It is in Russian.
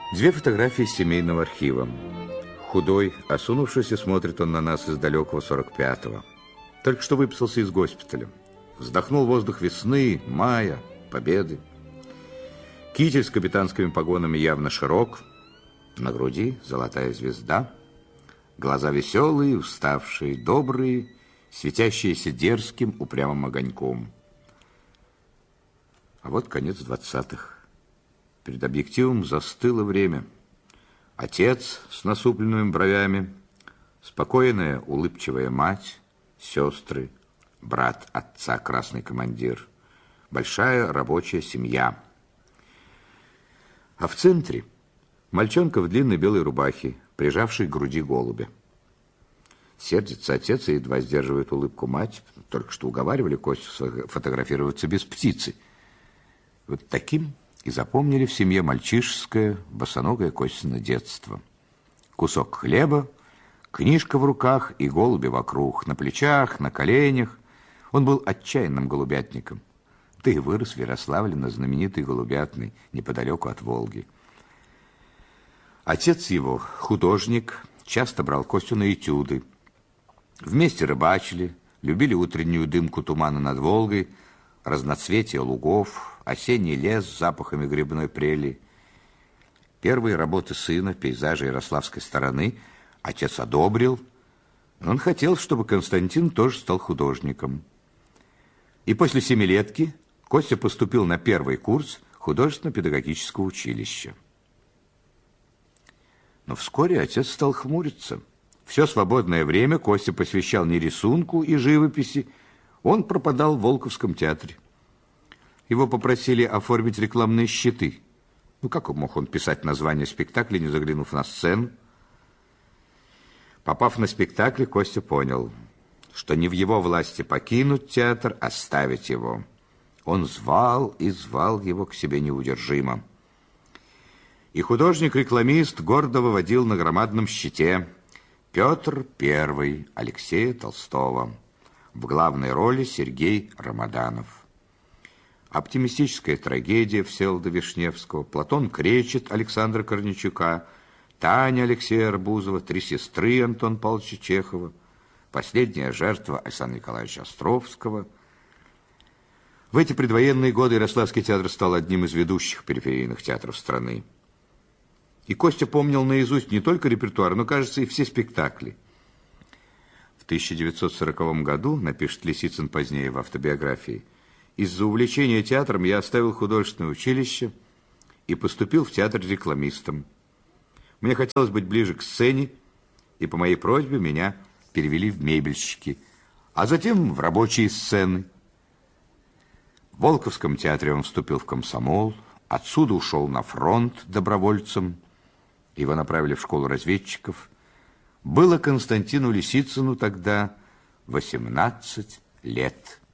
Две фотографии из семейного архива. Худой, осунувшийся, смотрит он на нас из далекого 45-го. Только что выписался из госпиталя. Вздохнул воздух весны, мая, победы. Китель с капитанскими погонами явно широк. На груди золотая звезда. Глаза веселые, уставшие, добрые, светящиеся дерзким, упрямым огоньком. А вот конец 20-х. Перед объективом застыло время. Отец с насупленными бровями, спокойная, улыбчивая мать, сестры, брат отца, красный командир, большая рабочая семья. А в центре мальчонка в длинной белой рубахе, прижавший к груди голубя. Сердится отец и едва сдерживает улыбку мать. Только что уговаривали Костю фотографироваться без птицы. Вот таким и запомнили в семье мальчишеское, босоногое Костино детство. Кусок хлеба, книжка в руках и голуби вокруг, на плечах, на коленях. Он был отчаянным голубятником. Да и вырос в Ярославле на знаменитой голубятной, неподалеку от Волги. Отец его, художник, часто брал Костю на этюды. Вместе рыбачили, любили утреннюю дымку тумана над Волгой, разноцветие лугов, осенний лес с запахами грибной прели. Первые работы сына, пейзажи ярославской стороны, отец одобрил. Он хотел, чтобы Константин тоже стал художником. И после семилетки Костя поступил на первый курс художественно-педагогического училища. Но вскоре отец стал хмуриться. Все свободное время Костя посвящал не рисунку и живописи, он пропадал в Волковском театре. Его попросили оформить рекламные щиты. Ну, как мог он писать название спектакля, не заглянув на сцену? Попав на спектакль, Костя понял, что не в его власти покинуть театр, оставить его. Он звал и звал его к себе неудержимо. И художник-рекламист гордо выводил на громадном щите Петр I Алексея Толстого. В главной роли Сергей Рамаданов. Оптимистическая трагедия Всеволода Вишневского, Платон кречет Александра Корничука, Таня Алексея Арбузова, Три сестры Антона Павловича Чехова, Последняя жертва Александра Николаевича Островского. В эти предвоенные годы Ярославский театр стал одним из ведущих периферийных театров страны. И Костя помнил наизусть не только репертуар, но, кажется, и все спектакли. В 1940 году, напишет Лисицын позднее в автобиографии, из-за увлечения театром я оставил художественное училище и поступил в театр рекламистом. Мне хотелось быть ближе к сцене, и по моей просьбе меня перевели в мебельщики, а затем в рабочие сцены. В Волковском театре он вступил в комсомол, отсюда ушел на фронт добровольцем, его направили в школу разведчиков. Было Константину Лисицыну тогда 18 лет.